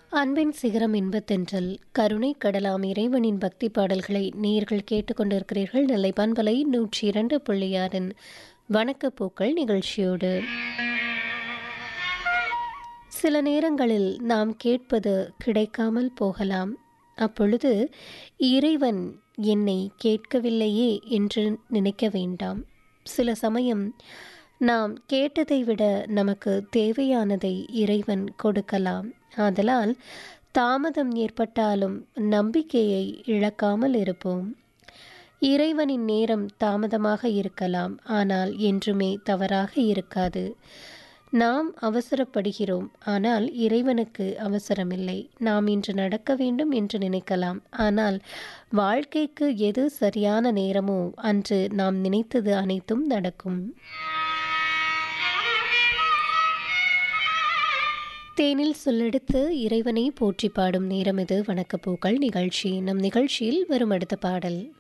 அன்பின் சிகரம் இன்பத்தென்றல் கருணை கடலாம் இறைவனின் பக்தி பாடல்களை நேயர்கள் கேட்டுக்கொண்டிருக்கிறீர்கள். நெல்லை பண்பலை 102.6 வணக்கப்பூக்கள் நிகழ்ச்சியோடு. சில நேரங்களில் நாம் கேட்பது கிடைக்காமல் போகலாம். அப்பொழுது இறைவன் என்னை கேட்கவில்லையே என்று நினைக்க வேண்டாம். சில சமயம் நாம் கேட்டதை விட நமக்கு தேவையானதை இறைவன் கொடுக்கலாம். ஆதலால் தாமதம் ஏற்பட்டாலும் நம்பிக்கையை இழக்காமல் இருப்போம். இறைவனின் நேரம் தாமதமாக இருக்கலாம், ஆனால் என்றுமே தவறாக இருக்காது. நாம் அவசரப்படுகிறோம், ஆனால் இறைவனுக்கு அவசரமில்லை. நாம் இன்று நடக்க வேண்டும் என்று நினைக்கலாம், ஆனால் வாழ்க்கைக்கு எது சரியான நேரமோ அன்று நாம் நினைத்தது அனைத்தும் நடக்கும். தேனில் சொல்லெடுத்து இறைவனை போற்றி பாடும் நேரம் இது. வணக்கப்பூக்கள் நிகழ்ச்சி. நம் நிகழ்ச்சியில் வரும் அடுத்த பாடல்